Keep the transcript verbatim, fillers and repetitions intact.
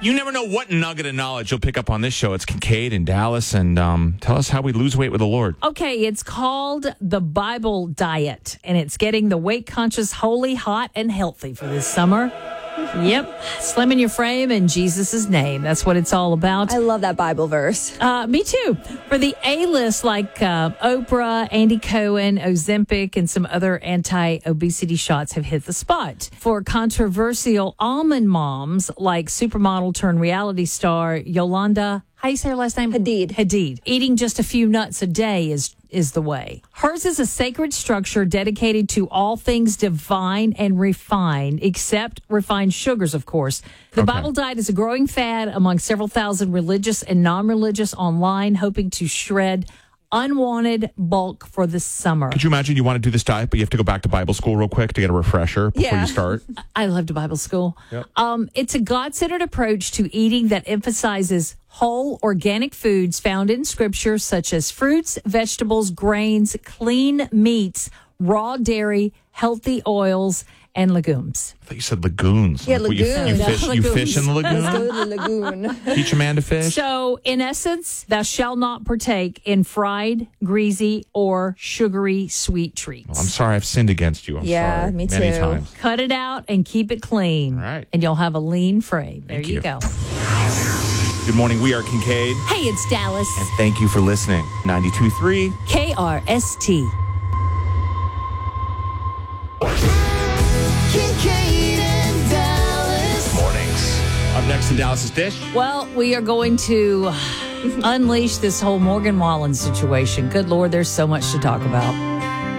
You never know what nugget of knowledge you'll pick up on this show. It's Kincaid in Dallas, and um, tell us how we lose weight with the Lord. Okay, it's called the Bible Diet, and it's getting the weight-conscious holy, hot, and healthy for this summer. Yep, slimming your frame in Jesus' name. That's what it's all about. I love that Bible verse. Uh, me too. For the A-list like uh, Oprah, Andy Cohen, Ozempic, and some other anti-obesity shots have hit the spot. For controversial almond moms like supermodel turned reality star Yolanda, how do you say her last name? Hadid. Hadid. Eating just a few nuts a day is is the way. Hers is a sacred structure dedicated to all things divine and refined, except refined sugars, of course. The Okay. Bible diet is a growing fad among several thousand religious and non-religious online, hoping to shred unwanted bulk for the summer. Could you imagine you want to do this diet, but you have to go back to Bible school real quick to get a refresher before Yeah. you start? I love to Bible school. Yep. Um, it's a God-centered approach to eating that emphasizes whole organic foods found in Scripture, such as fruits, vegetables, grains, clean meats, raw dairy, healthy oils, and legumes. I thought you said lagoons. Yeah, Like, what, you- lagoons. You, fish, you fish in the Let's lagoon? go to the lagoon. Teach a man to fish? So, in essence, thou shalt not partake in fried, greasy, or sugary sweet treats. I'm sorry I've sinned against you. I'm Yeah, sorry. me Many too. times. Cut it out and keep it clean. All right. And you'll have a lean frame. There Thank you you. go. Good morning. We are Kincaid. Hey, it's Dallas. And thank you for listening. ninety-two point three. K R S T. Kincaid and Dallas. Mornings. Up next in Dallas's Dish. Well, we are going to unleash this whole Morgan Wallen situation. Good Lord, there's so much to talk about.